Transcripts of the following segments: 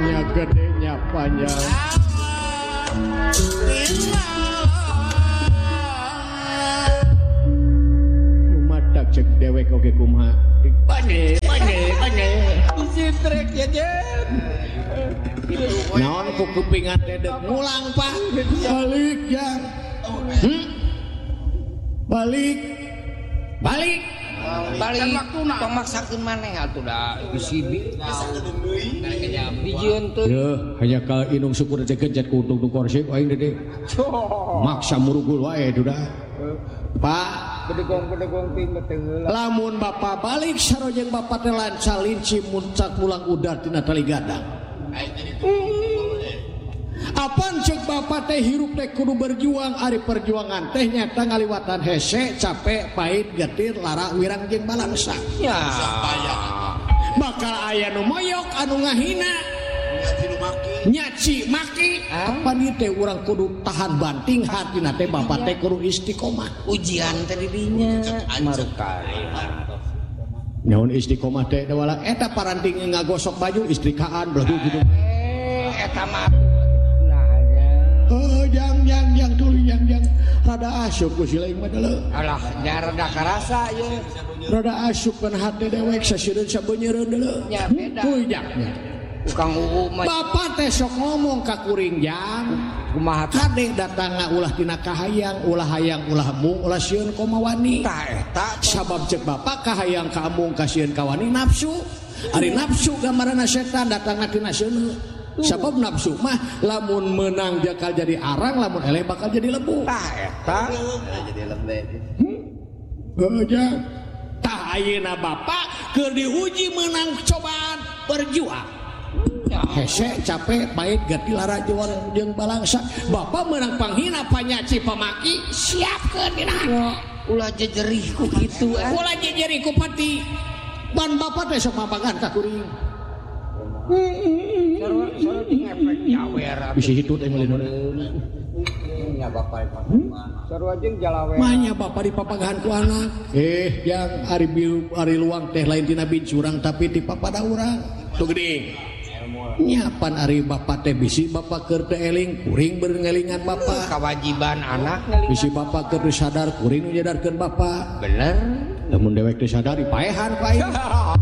nya gedenya panjang lumadak cek dewek oge kumaha pane isi trek ya jen naon ku kupingan dedek ngulang pak balik ya balik pemaksakeun maneh atuh da bisi-bisi dijieun teh hanya ka inung syukur teh genjet ku untung korsi aing dede maksa murugul wae duda pak pedegong ting beteng heula lamun bapak balik sarojeng bapak teh lancar linci muncak mulang udar tina tali gadang apaan cek bapak teh hirup teh kudu berjuang ari perjuangan teh nyata ngaliwatan hese capek pahit getir lara wirang jeung balangsa ya bakal aya nu moyok anu ngahina nyaci maki kapan ieu teh urang kudu tahan banting hatina teh bapak teh kudu istiqomah ujian teh didinya marukali nyaon istiqomah teh wala eta paranting ngagosok baju istrikaan belah gitu eta mah jang dulu jang rada asyuk ku silaing mah deuleu alah nya rada karasa ye rada asyuk kan hate dewek saseureun sabeunyereun deuleu nya beda kuy jangnya Kang Uu mah bapak teh sok ngomong ka kuring jang kumaha kade datangna ulah tina kahayang ulah hayang ulah mung ulah sieun ka wani tah eta sabab cek bapak kahayang ka mung ka sieun ka wani nafsu ari nafsu gambaranna setan datangna tina seuneu sabab nafsu mah lamun menang bakal jadi arang lamun eleh bakal jadi lebu tah eta jadi lembek aja tah ayeuna bapak keur diuji menang cobaan berjuang hese capek pahit gati lara jeung balangsa bapak menang panghina panyaci pamaki siapkeun dina ulah jejerih ku kitu ulah jejerih ku pati ban bapak teh sok mabangan ka kuring sarua ngepek nyawer bisi hitut meulin nya bapak sarua jeung jalawer mahnya bapak dipapagahan ku anak yang ari luang teh lain tina bincurang tapi ti papada urang tuh gede nyapan ari bapak teh bisi bapak keur teh eling kuring berengelingan bapak kewajiban anak bisi bapak keur sadar kuring nu nyadarkeun bapak bener lamun dewek teh sadar dipaehan ku aing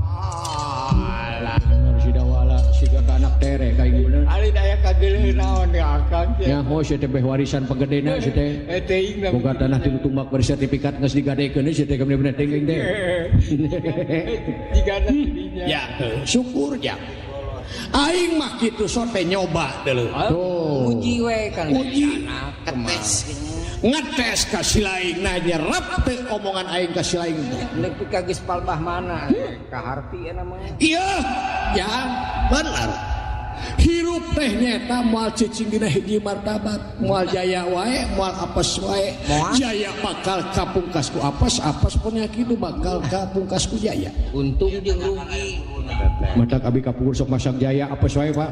siga ka anak tere kayak bener ali daya kageuleuh naon ya akang ya ho si teh warisan pegedena si teh teuing boga tanah di tumbak bersertifikat geus digadekeun si teh bener-bener teuing teh jigana didinya ya syukur ya aing mah kitu sote nyoba deuleu tuh uji we kan uji ketes ngetes ka silaing nah nyerep teh omongan aing ka silaing nepi ka geus palbah mana ka harti eta mah iya ya benar hirup teh nyata moal cicing dina hiji martabat moal jaya wae moal apes wae jaya bakal kapungkas ku apes pun nya kitu bakal kapungkas ku jaya untung jeung rugi matak abi kapungkur sok masak jaya apes wae Pak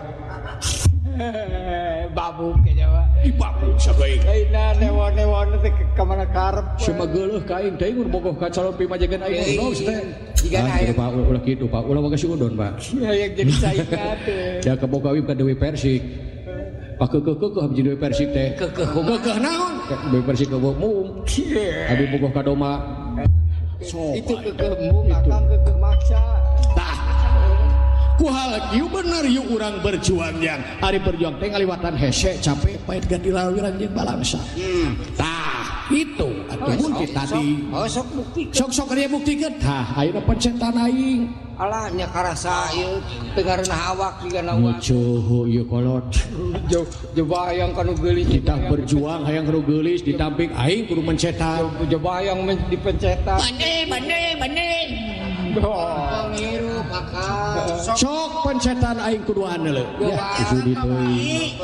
babuk ke Jawa babuk sabaik ayeuna newon-newon teh ka mana karep semageuleuh ka aing teh mun bogoh ka calon pimajegan aing unos teh jigana aya Pak ulah kitu Pak ulah mangga si udon Pak yang jadi saingan teh da kebogawi ka Dewi Persik Pak kekeh abdi Dewi Persik teh kekeh naon Dewi Persik ke mung abi bogoh ka doma itu kekeh mung akang kekeh maksa tah kuhal kieu bener yuk urang berjuang yang ari berjuang teh ngaliwatan hese capek pahit ganti lawirang jeung balangsa tah itu atuh mun kita tadi sok bukti sok dia buktikeun tah ayeuna pencetan aing alah nya karasa ieu teu ngareunah awak digana awak mucuh ieu kolot jebayang kanu geulis kita berjuang hayang kudu geulis ditampik aing kudu mencetan jebayang dipencetan bande ngiru kakak sok pencetan aing kuduan deuleu ya itu diteuing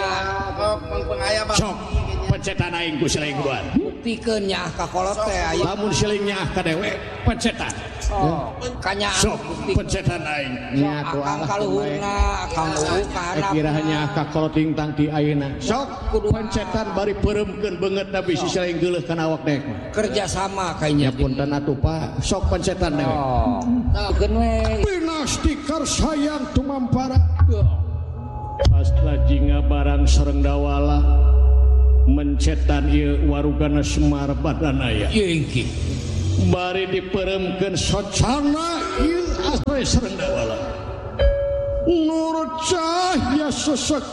sok pencetan aing ku silaing kuduan buktikeun nya ka kolot teh aya lamun silingnya ka dewe pencetan kanya sok pencetan aing nya tu akang kaluhurna akang uu ka harap kiranya ka koloting tang ti ayeuna sok kudu pencetan bari peuremkeun beungeut na bisi silaing geuleuh kana awak dek kerja sama kayaknya punten atuh Pak sok pencetan dewe keun we pinasti kar sayang tumampara barang sareng dawala mencetan ieu warugana Semar Badanaya. Yengki. Bari diperemkeun socana ieu asre sareng dawala. Nur cahya sesek